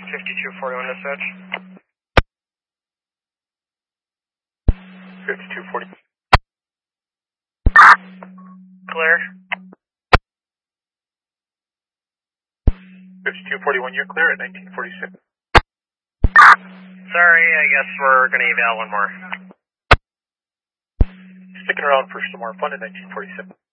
5241 dispatch. 5240. Clear. 5241, you're clear at 1946. Sorry, I guess we're going to eval one more. Sticking around for some more fun at 1947.